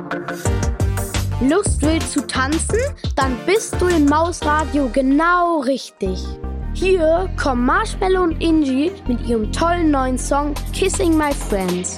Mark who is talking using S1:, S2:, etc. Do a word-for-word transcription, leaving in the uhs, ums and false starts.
S1: Lust willst zu tanzen? Dann bist du im Mausradio genau richtig. Hier kommen Marshmello und Ingi mit ihrem tollen neuen Song Kissing My Friends.